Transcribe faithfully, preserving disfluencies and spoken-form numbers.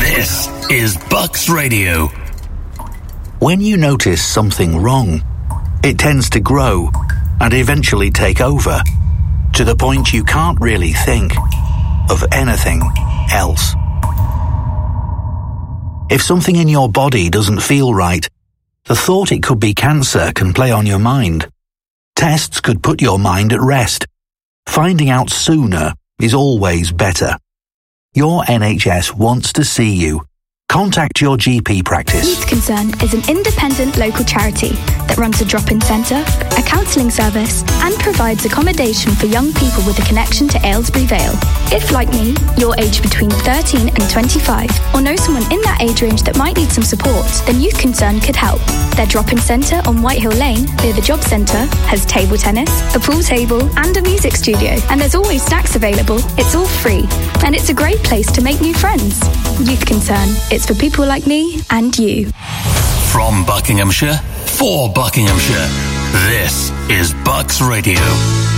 This is Bucks Radio. When you notice something wrong, it tends to grow and eventually take over, to the point you can't really think of anything else. If something in your body doesn't feel right, the thought it could be cancer can play on your mind. Tests could put your mind at rest. Finding out sooner is always better. Your N H S wants to see you. Contact your G P practice. Youth Concern is an independent local charity that runs a drop-in centre, a counselling service and provides accommodation for young people with a connection to Aylesbury Vale. If, like me, you're aged between thirteen and twenty-five or know someone in that age range that might need some support, then Youth Concern could help. Their drop-in centre on Whitehill Lane near the Job Centre has table tennis, a pool table and a music studio. And there's always snacks available. It's all free and it's a great place to make new friends. Youth Concern. It's for people like me and you. From Buckinghamshire, for Buckinghamshire, this is Bucks Radio.